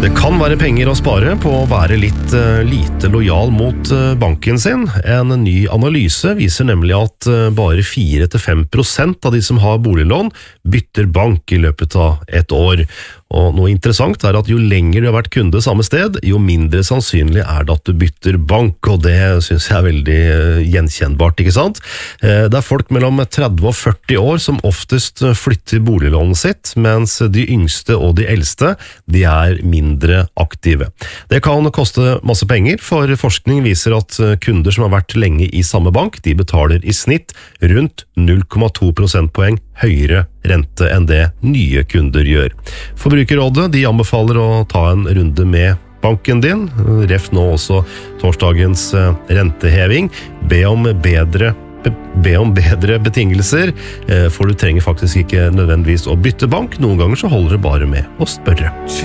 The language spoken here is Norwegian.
Det kan være penger å spare på å være litt lite lojal mot banken sin. En ny analyse viser nemlig at bare 4-5% av de som har boliglån bytter bank i løpet av et år. Og noe interessant er at jo lenger du har vært kunde samme sted, jo mindre sannsynlig er det at du bytter bank, og det synes jeg er veldig gjenkjennbart, ikke sant? Det er folk mellom 30 og 40 år som oftest flytter boliglånet sitt, mens de yngste og de eldste, de er mindre aktive. Det kan koste masse penger, for forskning viser at kunder som har vært lenge i samme bank, de betaler i snitt rundt 0,2 prosentpoeng høyere rente enn det nye kunder gjør. Forbrukerrådet de anbefaler å ta en runde med banken din, ref nå også torsdagens renteheving, be om bedre betingelser, for du trenger faktisk ikke nødvendigvis å bytte bank, noen ganger så holder det bare med å spørre.